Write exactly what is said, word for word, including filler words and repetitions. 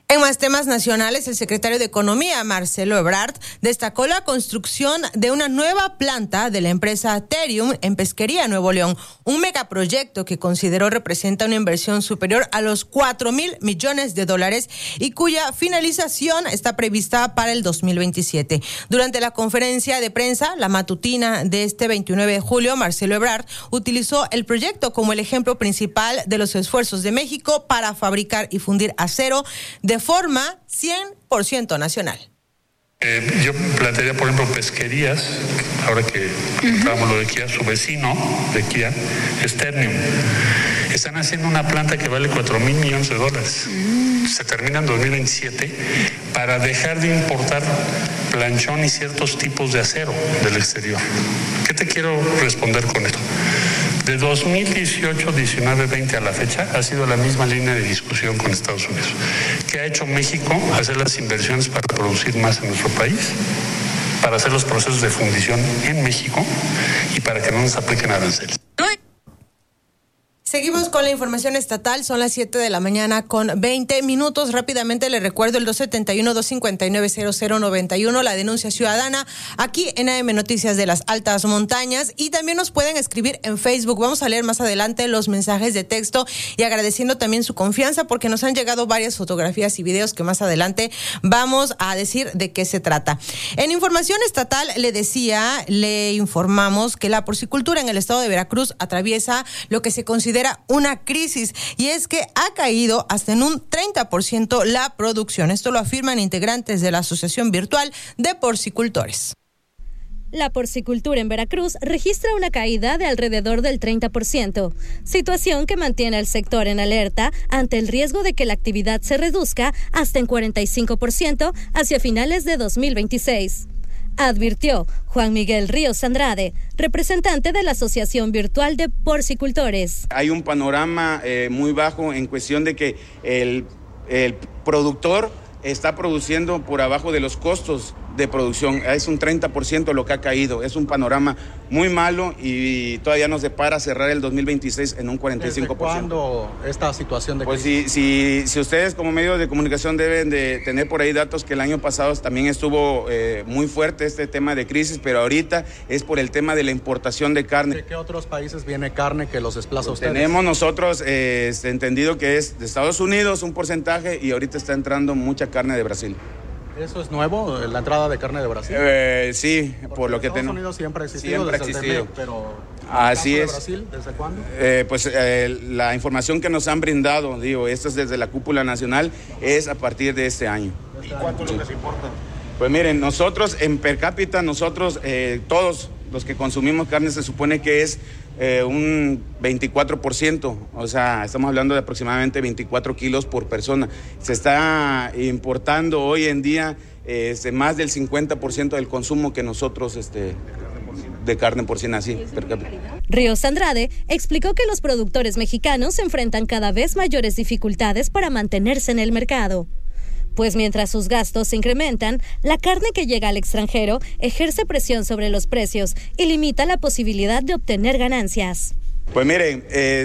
En más temas nacionales, el secretario de Economía, Marcelo Ebrard, destacó la construcción de una nueva planta de la empresa Terium en Pesquería, Nuevo León, un megaproyecto que consideró representa una inversión superior a los cuatro mil millones de dólares y cuya finalización está prevista para el dos mil veintisiete. Durante la conferencia de prensa, la matutina de este veintinueve de julio, Marcelo Ebrard utilizó el proyecto como el ejemplo principal de los esfuerzos de México para fabricar y fundir acero de forma cien por ciento nacional. Eh, yo plantearía, por ejemplo, pesquerías, ahora que hablábamos lo de Kia, su vecino de Kia, es Ternium. Están haciendo una planta que vale cuatro mil millones de dólares. Mm. Se termina en dos mil veintisiete para dejar de importar planchón y ciertos tipos de acero del exterior. ¿Qué te quiero responder con esto? De dos mil dieciocho, diecinueve, veinte a la fecha ha sido la misma línea de discusión con Estados Unidos. ¿Qué ha hecho México? Hacer las inversiones para producir más en nuestro país, para hacer los procesos de fundición en México y para que no nos apliquen aranceles. Seguimos con la información estatal, son las siete de la mañana con veinte minutos. Rápidamente le recuerdo el dos setenta y uno, dos cincuenta y nueve, cero cero noventa y uno, la denuncia ciudadana, aquí en A M Noticias de las Altas Montañas, y también nos pueden escribir en Facebook. Vamos a leer más adelante los mensajes de texto y agradeciendo también su confianza porque nos han llegado varias fotografías y videos que más adelante vamos a decir de qué se trata. En información estatal, le decía, le informamos que la porcicultura en el estado de Veracruz atraviesa lo que se considera una crisis, y es que ha caído hasta en un treinta por ciento la producción. Esto lo afirman integrantes de la Asociación Virtual de Porcicultores. La porcicultura en Veracruz registra una caída de alrededor del treinta por ciento, situación que mantiene al sector en alerta ante el riesgo de que la actividad se reduzca hasta en cuarenta y cinco por ciento hacia finales de dos mil veintiséis. Advirtió Juan Miguel Ríos Andrade, representante de la Asociación Virtual de Porcicultores. Hay un panorama eh, muy bajo en cuestión de que el, el productor está produciendo por abajo de los costos de producción. Es un treinta por ciento lo que ha caído. Es un panorama muy malo y todavía nos depara cerrar el dos mil veintiséis en un cuarenta y cinco por ciento. ¿Desde cuándo esta situación de crisis? Pues si, si, si ustedes como medios de comunicación deben de tener por ahí datos que el año pasado también estuvo eh, muy fuerte este tema de crisis, pero ahorita es por el tema de la importación de carne. ¿De qué otros países viene carne que los desplaza a ustedes? Tenemos nosotros eh, entendido que es de Estados Unidos un porcentaje y ahorita está entrando mucha carne de Brasil. ¿Eso es nuevo, la entrada de carne de Brasil? Eh, sí, porque por lo que tenemos. Estados Unidos siempre ha existido, siempre ha desde existido. el T M E, pero así es. ¿De Brasil, desde cuándo? Eh, pues eh, la información que nos han brindado, digo, esto es desde la cúpula nacional, es a partir de este año. ¿Y cuánto es lo que se importa? Pues miren, nosotros en per cápita, nosotros eh, todos los que consumimos carne se supone que es eh, un veinticuatro por ciento, o sea, estamos hablando de aproximadamente veinticuatro kilos por persona. Se está importando hoy en día este, más del cincuenta por ciento del consumo que nosotros este, de carne porcina, así, per cápita. Ríos Andrade explicó que los productores mexicanos enfrentan cada vez mayores dificultades para mantenerse en el mercado. Pues mientras sus gastos se incrementan, la carne que llega al extranjero ejerce presión sobre los precios y limita la posibilidad de obtener ganancias. Pues miren, eh,